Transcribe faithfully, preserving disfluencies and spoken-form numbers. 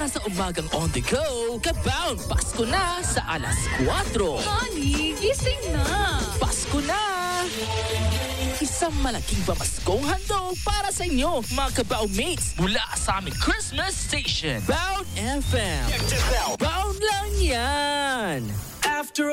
para sa umagang on the go, Kabound Pasko na sa alas kwatro. Honey, gising na. Pasko na! Isang malaking pamaskong handog para sa inyo, mga Kabound mates, mula sa aming Christmas station, Bound F M. Bound lang yan! After